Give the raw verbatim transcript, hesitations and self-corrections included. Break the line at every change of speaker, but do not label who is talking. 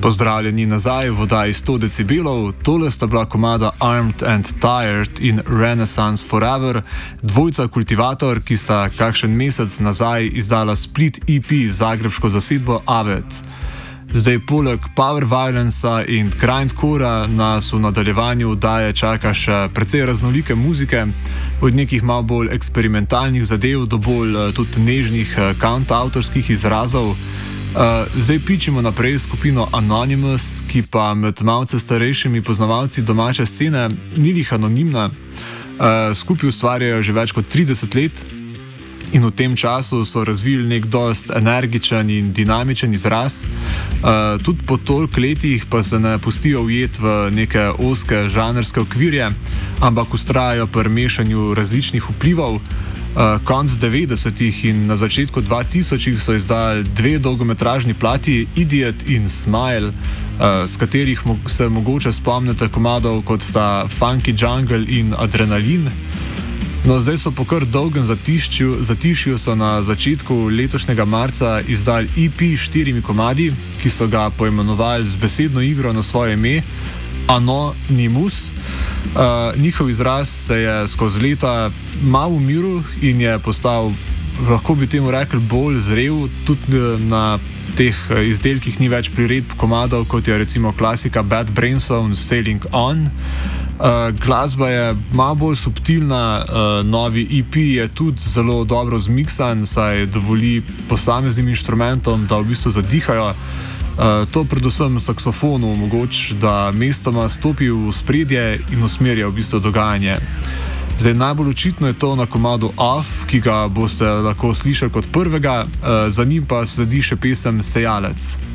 Pozdravljeni nazaj v oddaji sto decibelov, tole sta bila komada Armed and Tired in Renaissance Forever, dvojca Kultivator, ki sta kakšen mesec nazaj izdala split E P z zagrebško zasedbo Avet. Zdaj poleg Power Violence in Grindcora nas v nadaljevanju oddaje čaka še precej raznolike muzike, od nekih malo bolj eksperimentalnih zadev do bolj tudi nežnih kantavtorskih izrazov. Uh, zdaj pičimo naprej skupino Anonymous, ki pa med malce starejšimi poznavalci domače scene ni lih anonimna. Uh, skupaj ustvarjajo že več kot trideset let in v tem času so razvili nek dost energičen in dinamičen izraz. Uh, tudi po toliko letih pa se ne pustijo ujet v neke ozke žanrske okvirje, ampak ustrajajo pri mešanju različnih vplivov. Uh, konc devetdesetih in na začetku dvatisočih so izdali dve dolgometražni plati, Idiot in Smile, uh, s katerih mo- se mogoče spomnite komadov kot sta Funky Jungle in Adrenalin. No, zdaj so po kar dolgem zatišju, zatišju so na začetku letošnjega marca izdali E P s štirimi komadi, ki so ga poimenovali z besedno igro na svoje ime, Anonymous. Uh, njihov izraz se je skozi leta malo umiril in je postal, lahko bi temu rekli, bolj zrel. Tudi na teh izdelkih ni več priredb komadov, kot je recimo klasika Bad Brainsov in Sailing On. Uh, glasba je malo bolj subtilna, uh, novi E P je tudi zelo dobro zmiksan, saj dovoli posameznim inštrumentom, da v bistvu zadihajo. Uh, to predvsem saksofonu omogoča, da mestoma stopi v spredje in usmerja v bistvu dogajanje. Zdaj, najbolj očitno je to na komadu Off, ki ga boste lahko slišali kot prvega, uh, za njim pa sledi še pesem Sejalec.